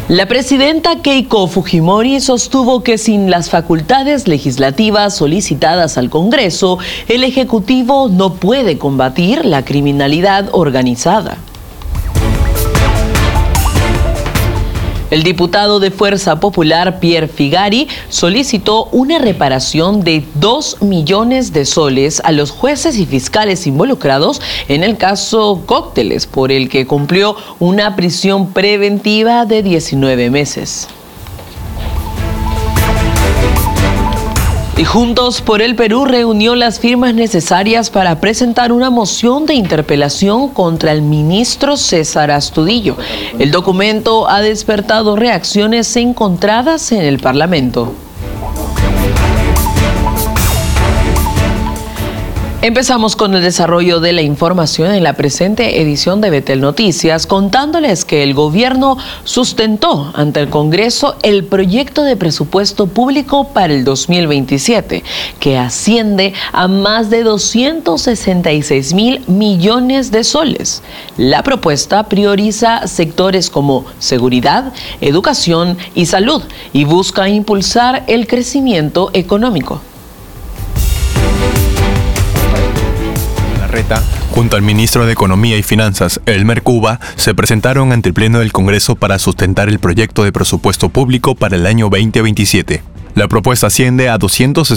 La presidenta Keiko Fujimori sostuvo que sin las facultades legislativas solicitadas al Congreso, el Ejecutivo no puede combatir la criminalidad organizada. El diputado de Fuerza Popular, Pierre Figari, solicitó una reparación de 2 millones de soles a los jueces y fiscales involucrados en el caso Cócteles, por el que cumplió una prisión preventiva de 19 meses. Y Juntos por el Perú reunió las firmas necesarias para presentar una moción de interpelación contra el ministro César Astudillo. El documento ha despertado reacciones encontradas en el Parlamento. Empezamos con el desarrollo de la información en la presente edición de Betel Noticias, contándoles que el gobierno sustentó ante el Congreso el proyecto de presupuesto público para el 2027, que asciende a más de 266.000 millones de soles. La propuesta prioriza sectores como seguridad, educación y salud y busca impulsar el crecimiento económico. Junto al ministro de Economía y Finanzas, Elmer Cuba, se presentaron ante el Pleno del Congreso para sustentar el proyecto de presupuesto público para el año 2027. La propuesta asciende a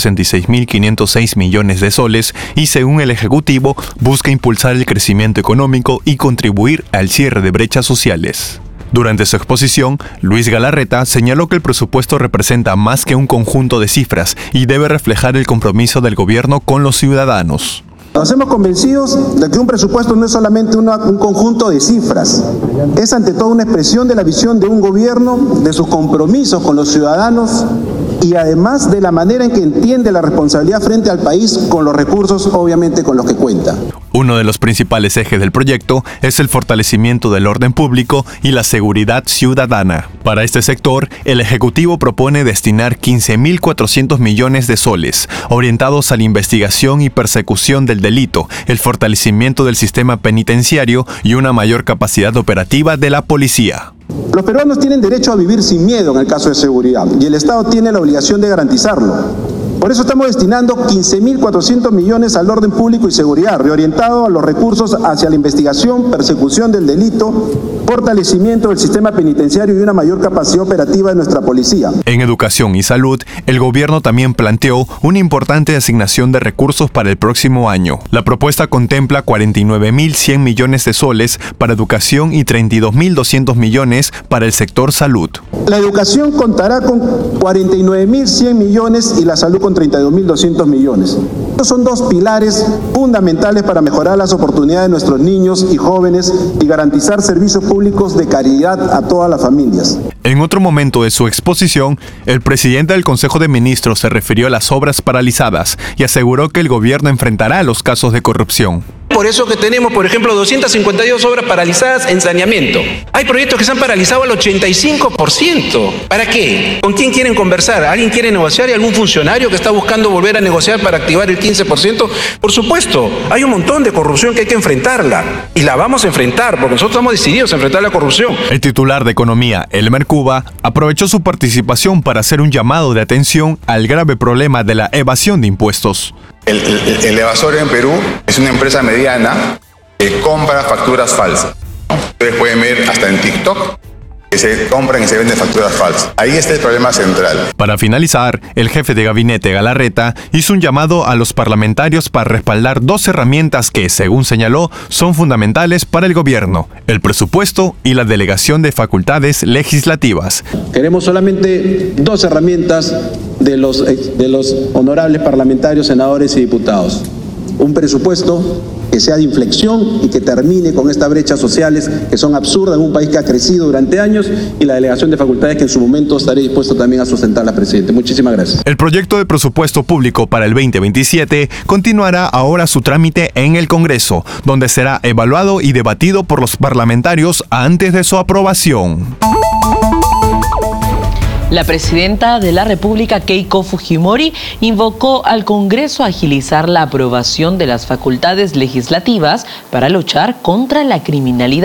266.506 millones de soles y, según el Ejecutivo, busca impulsar el crecimiento económico y contribuir al cierre de brechas sociales. Durante su exposición, Luis Galarreta señaló que el presupuesto representa más que un conjunto de cifras y debe reflejar el compromiso del gobierno con los ciudadanos. Nos hemos convencidos de que un presupuesto no es solamente un conjunto de cifras, es ante todo una expresión de la visión de un gobierno, de sus compromisos con los ciudadanos y además de la manera en que entiende la responsabilidad frente al país con los recursos, obviamente, con los que cuenta. Uno de los principales ejes del proyecto es el fortalecimiento del orden público y la seguridad ciudadana. Para este sector, el Ejecutivo propone destinar 15.400 millones de soles, orientados a la investigación y persecución del delito, el fortalecimiento del sistema penitenciario y una mayor capacidad operativa de la policía. Los peruanos tienen derecho a vivir sin miedo en el caso de seguridad y el Estado tiene la obligación de garantizarlo. Por eso estamos destinando 15.400 millones al orden público y seguridad, reorientado a los recursos hacia la investigación, persecución del delito, fortalecimiento del sistema penitenciario y una mayor capacidad operativa de nuestra policía. En educación y salud, el gobierno también planteó una importante asignación de recursos para el próximo año. La propuesta contempla 49.100 millones de soles para educación y 32.200 millones para el sector salud. La educación contará con 49.100 millones y la salud con 32.200 millones. Estos son dos pilares fundamentales para mejorar las oportunidades de nuestros niños y jóvenes y garantizar servicios públicos de calidad a todas las familias. En otro momento de su exposición, el presidente del Consejo de Ministros se refirió a las obras paralizadas y aseguró que el gobierno enfrentará los casos de corrupción. Por eso que tenemos, por ejemplo, 252 obras paralizadas en saneamiento. Hay proyectos que se han paralizado al 85%. ¿Para qué? ¿Con quién quieren conversar? ¿Alguien quiere negociar? ¿Hay algún funcionario que está buscando volver a negociar para activar el 15%? Por supuesto, hay un montón de corrupción que hay que enfrentarla. Y la vamos a enfrentar, porque nosotros estamos decididos a enfrentar la corrupción. El titular de Economía, Elmer Cuba, aprovechó su participación para hacer un llamado de atención al grave problema de la evasión de impuestos. El evasor en Perú es una empresa mediana que compra facturas falsas. Ustedes pueden ver hasta en TikTok que se compran y se venden facturas falsas. Ahí está el problema central. Para finalizar, el jefe de gabinete Galarreta hizo un llamado a los parlamentarios para respaldar 2 herramientas que, según señaló, son fundamentales para el gobierno: el presupuesto y la delegación de facultades legislativas. Queremos solamente 2 herramientas de los honorables parlamentarios, senadores y diputados. Un presupuesto que sea de inflexión y que termine con estas brechas sociales que son absurdas en un país que ha crecido durante años, y la delegación de facultades que en su momento estaré dispuesto también a sustentarla, presidente. Muchísimas gracias. El proyecto de presupuesto público para el 2027 continuará ahora su trámite en el Congreso, donde será evaluado y debatido por los parlamentarios antes de su aprobación. La presidenta de la República, Keiko Fujimori, invocó al Congreso a agilizar la aprobación de las facultades legislativas para luchar contra la criminalidad.